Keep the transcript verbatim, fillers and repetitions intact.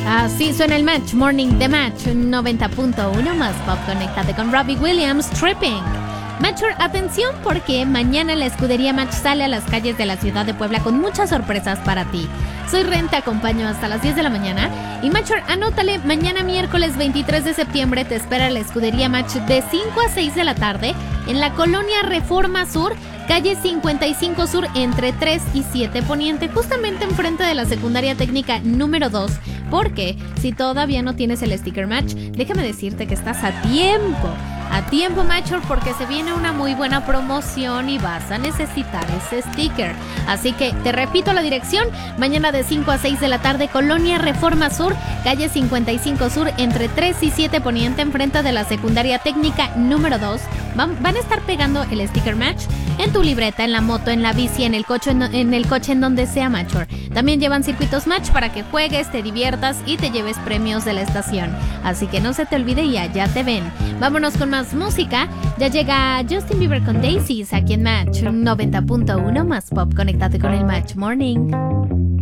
Así suena el Match Morning de Match noventa punto uno más pop. Conéctate con Robbie Williams, Tripping. Matcher, atención porque mañana la escudería Match sale a las calles de la ciudad de Puebla con muchas sorpresas para ti. Soy Ren, te acompaño hasta las diez de la mañana. Y Matcher, anótale, mañana miércoles veintitrés de septiembre te espera la escudería Match de cinco a seis de la tarde en la colonia Reforma Sur, calle cincuenta y cinco Sur, entre tres y siete Poniente, justamente enfrente de la secundaria técnica número dos. Porque si todavía no tienes el sticker Match, déjame decirte que estás a tiempo. A tiempo, Matcher, porque se viene una muy buena promoción y vas a necesitar ese sticker. Así que te repito la dirección: mañana de cinco a seis de la tarde, Colonia Reforma Sur, calle cincuenta y cinco Sur, entre tres y siete Poniente, enfrente de la secundaria técnica número dos. Van, van a estar pegando el sticker Match en tu libreta, en la moto, en la bici, en el coche, en, en el coche, en donde sea, Matcher. También llevan circuitos Match para que juegues, te diviertas y te lleves premios de la estación. Así que no se te olvide y allá te ven. Vámonos con más música. Ya llega Justin Bieber con Daisies aquí en Match noventa punto uno más pop. Conéctate con el Match Morning.